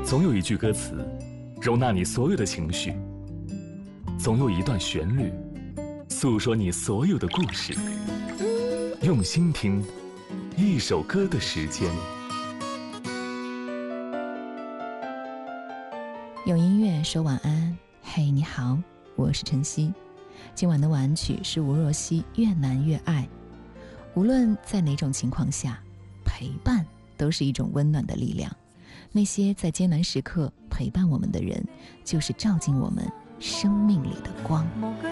总有一句歌词容纳你所有的情绪，总有一段旋律诉说你所有的故事。用心听一首歌的时间。 用音乐说晚安。嘿，你好，我是晨曦。今晚的晚曲是吴若希《越难越爱》。无论在哪种情况下，陪伴都是一种温暖的力量。那些在艰难时刻陪伴我们的人，就是照进我们生命里的光。